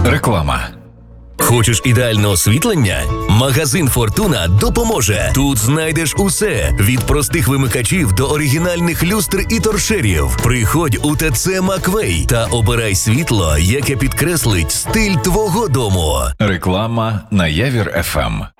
Реклама. Хочеш ідеальне освітлення? Магазин «Фортуна» допоможе. Тут знайдеш усе – від простих вимикачів до оригінальних люстр і торшерів. Приходь у ТЦ «Маквей» та обирай світло, яке підкреслить стиль твого дому. Реклама на Явір ФМ.